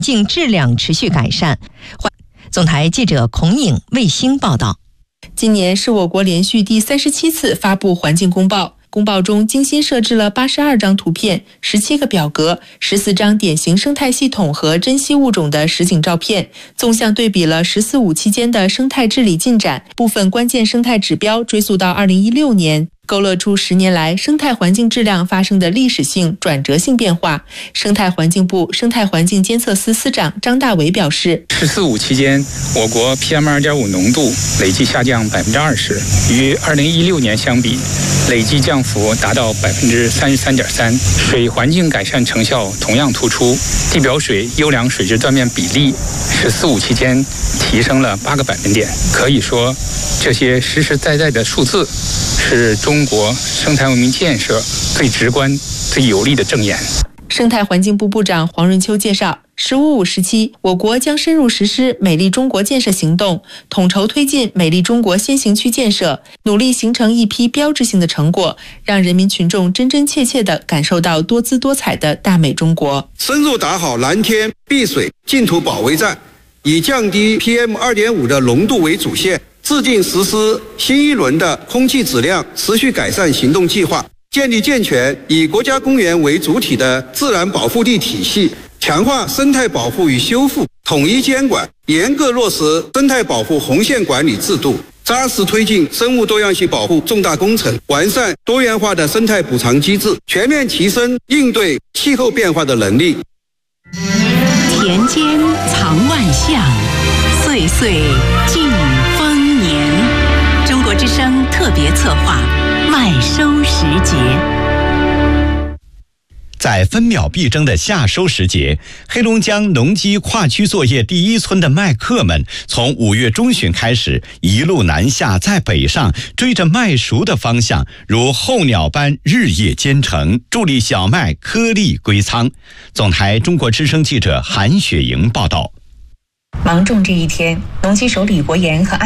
境质量持续改善。总台记者孔颖、卫星报道。 今年是我国连续第37次发布环境公报。公报中精心设置了82张图片、17个表格、14张典型生态系统和珍稀物种的实景照片，纵向对比了“十四五”期间的生态治理进展，部分关键生态指标追溯到2016年。勾勒出10年来生态环境质量发生的历史性、转折性变化。生态环境部生态环境监测司司长张大伟表示 “十四五”期间，我国 PM2.5 浓度累计下降20%，与2016年相比，累计降幅达到33.3%。水环境改善成效同样突出，地表水优良水质断面比例“十四五”期间提升了8个百分点。可以说，这些实实在在的数字是中国生态文明建设最直观、最有力的证言。 生态环境部部长黄润秋介绍，“15+5”时期，我国将深入实施美丽中国建设行动，统筹推进美丽中国先行区建设，努力形成一批标志性的成果，让人民群众真真切切地感受到多姿多彩的大美中国。 深入打好蓝天、碧水、净土保卫战，以降低 PM2.5 的浓度为主线，制定实施新一轮的空气质量持续改善行动计划，建立健全以国家公园为主体的自然保护地体系，强化生态保护与修复，统一监管，严格落实生态保护红线管理制度，扎实推进生物多样性保护重大工程，完善多元化的生态补偿机制，全面提升应对气候变化的能力。 田间藏万象，岁岁尽丰年。中国之声特别策划麦收时节。 在分秒必争的夏收时节，黑龙江农机跨区作业第1村的麦客们从5月中旬开始，一路南下再北上，追着麦熟的方向，如候鸟般日夜兼程，助力小麦颗粒归仓。总台中国之声记者韩雪莹报道。 芒种这一天，农机手李国岩和